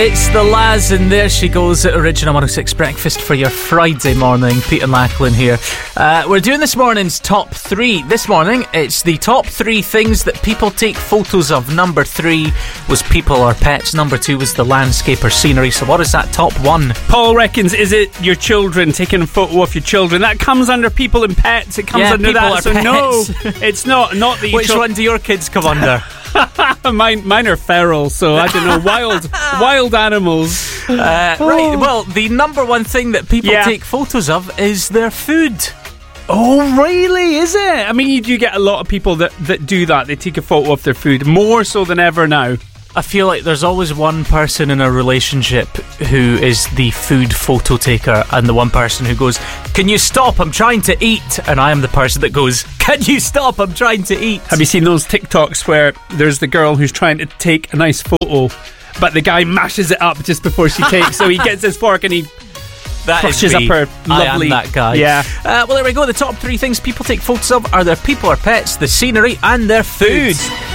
It's the Laz, and there she goes at Original 106 Breakfast for your Friday morning. Pete and Lachlan here. We're doing this morning's top 3. This morning, it's the top 3 things that people take photos of. Number 3 was people or pets. Number 2 was the landscape or scenery. So what is that top 1? Paul reckons, is it your children, taking a photo of your children? That comes under people and pets. It comes under that. So pets. No, it's not that you. Which one do your kids come under? Mine are feral, so I don't know. Wild animals. Right. Well, the number 1 thing that people take photos of is their food. Oh, really? Is it? I mean, you do get a lot of people that do that. They take a photo of their food, more so than ever now. I feel like there's always one person in a relationship who is the food photo taker, and the one person who goes, "Can you stop? I'm trying to eat." And I am the person that goes, "Can you stop? I'm trying to eat." Have you seen those TikToks where there's the girl who's trying to take a nice photo, but the guy mashes it up just before she takes, so he gets his fork and he pushes up her lovely... I am that guy. Yeah. Well, there we go. The top 3 things people take photos of are their people or pets, the scenery, and their food.